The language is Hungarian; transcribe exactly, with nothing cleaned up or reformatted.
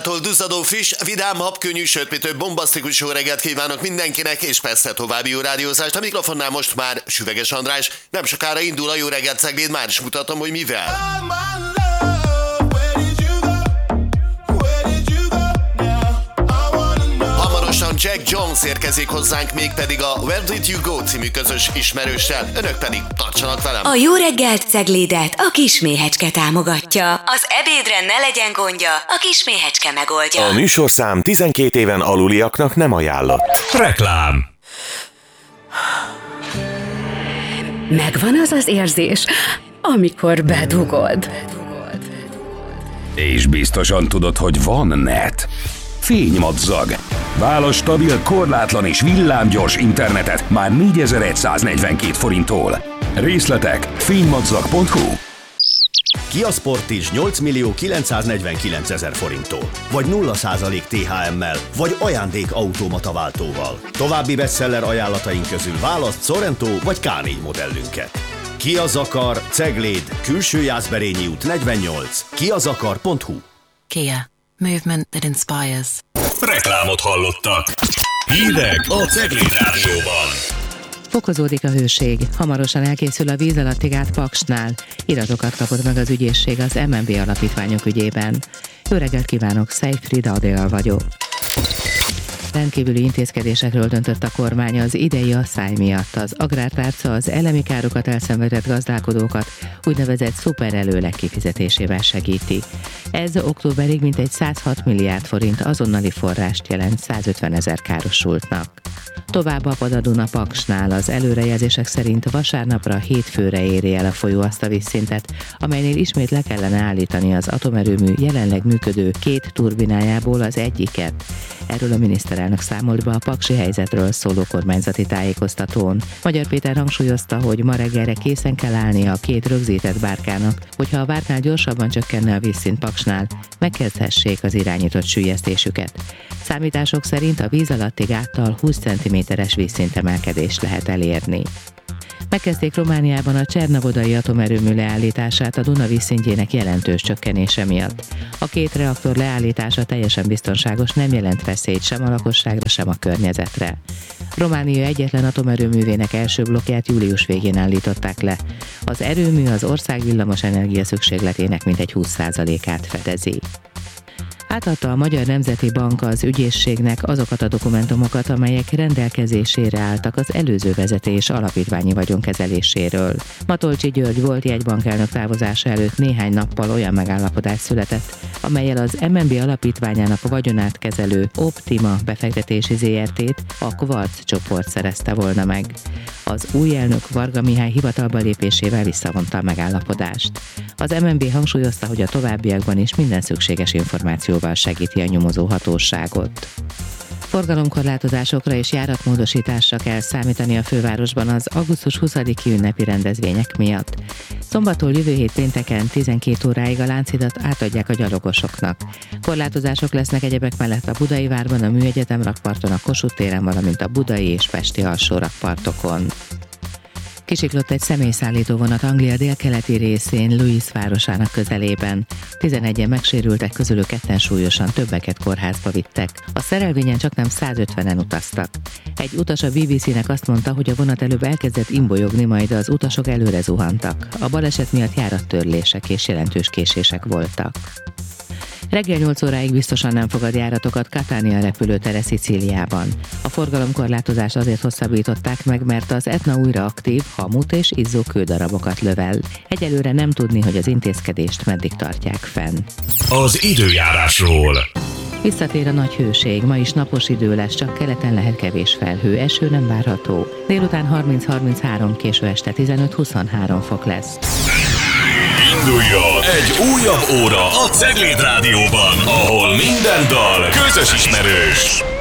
Duzzadó friss, vidám, habkönnyű, sőt, mi több bombasztikus jó reggelt kívánok mindenkinek, és persze további jó rádiózást. A mikrofonnál most már Süveges András. Nem sokára indul a Jó reggelt Cegléd, már is mutatom, hogy mivel. Hamarosan Jack Jones érkezik hozzánk, mégpedig a Where Did You Go című közös ismerőssel. Önök pedig tartsanak velem. A Jó reggelt Ceglédet a Kisméhecske támogatja. Az ebédre ne legyen gondja, a Kisméhecske megoldja. A műsorszám tizenkét éven aluliaknak nem ajánlott. Reklám. Megvan az az érzés, amikor bedugod. És biztosan tudod, hogy van net. Fénymadzag. Válasz stabil, korlátlan és villámgyors internetet már négyezer-száznegyvenkét forinttól. Részletek fénymadzag pont hu. Kia Sportage nyolc millió kilencszáznegyvenkilencezer forinttól, vagy nulla százalék té há emmel, vagy ajándék automata váltóval. További bestseller ajánlataink közül választ Sorento vagy ká négy modellünket. Kia Zakar, Cegléd, Külső Jászberényi út negyvennyolc, kiazakar pont hu. Kia. Movement that inspires. Reklámot hallottak. Hírek a Cegléd Rádióban. Fokozódik a hőség. Hamarosan elkészül a víz alatti gát Paksnál. Iratokat kapott meg az ügyészség az em en bé alapítványok ügyében. Jó reggelt kívánok, Szejfrid Adél vagyok. Rendkívüli intézkedésekről döntött a kormány az idei asszály miatt. Az agrártárca az elemi károkat elszenvedett gazdálkodókat úgynevezett szuperelőleg kifizetésével segíti. Ez októberig mintegy százhat milliárd forint azonnali forrást jelent százötvenezer károsultnak. Tovább apad a Duna Paksnál, az előrejelzések szerint vasárnapra hétfőre éri el a folyó azt a vízszintet, amelynél ismét le kellene állítani az atomerőmű jelenleg működő két turbinájából az egyiket. Erről a miniszterelnök számolt be a paksi helyzetről szóló kormányzati tájékoztatón. Magyar Péter hangsúlyozta, hogy ma reggelre készen kell állnia a két rögzített bárkának, hogyha a vártnál gyorsabban csökkenne a vízszint Paksnál, megkezdhessék az irányított süllyesztésüket. Számítások szerint a víz alatti gáttal húsz centiméteres vízszintemelkedést lehet elérni. Megkezdték Romániában a Csernavodai atomerőmű leállítását a Duna vízszintjének jelentős csökkenése miatt. A két reaktor leállítása teljesen biztonságos, nem jelent veszélyt sem a lakosságra, sem a környezetre. Románia egyetlen atomerőművének első blokkját július végén állították le. Az erőmű az ország villamos energia szükségletének mintegy húsz százalékát fedezi. Átadta a Magyar Nemzeti Bank az ügyészségnek azokat a dokumentumokat, amelyek rendelkezésére álltak az előző vezetés alapítványi vagyonkezeléséről. Matolcsy György volt jegybankelnök távozása előtt néhány nappal olyan megállapodás született, amellyel az em en bé alapítványának vagyonát kezelő Optima befektetési zé er té-t a Quartz csoport szerezte volna meg. Az új elnök Varga Mihály hivatalba lépésével visszavonta a megállapodást. Az em en bé hangsúlyozta, hogy a továbbiakban is minden szükséges információval segíti a nyomozó hatóságot. Forgalomkorlátozásokra és járatmódosításra kell számítani a fővárosban az augusztus huszadiki ünnepi rendezvények miatt. Szombattól jövő hét pénteken tizenkét óráig a Lánchidat átadják a gyalogosoknak. Korlátozások lesznek egyebek mellett a Budai Várban, a Műegyetem rakparton, a Kossuth téren, valamint a budai és pesti alsó rakpartokon. Kisiklott egy személyszállító vonat Anglia délkeleti részén, Lewis városának közelében. tizenegyen megsérültek, közülük ketten súlyosan, többeket kórházba vittek. A szerelvényen csaknem százötvenen utaztak. Egy utas a bé bé cé-nek azt mondta, hogy a vonat előbb elkezdett imbolyogni, majd az utasok előre zuhantak. A baleset miatt járattörlések és jelentős késések voltak. Reggel nyolc óráig biztosan nem fogad járatokat Catania repülőtere Szicíliában. A forgalomkorlátozást azért hosszabbították meg, mert az Etna újra aktív, hamut és izzó kődarabokat lövel. Egyelőre nem tudni, hogy az intézkedést meddig tartják fenn. Az időjárásról. Visszatér a nagy hőség, ma is napos idő lesz, csak keleten lehet kevés felhő, eső nem várható. Délután harminc-harminchárom, késő este tizenöt-huszonhárom fok lesz. Induljon egy újabb óra a Cegléd Rádióban, ahol minden dal közös ismerős.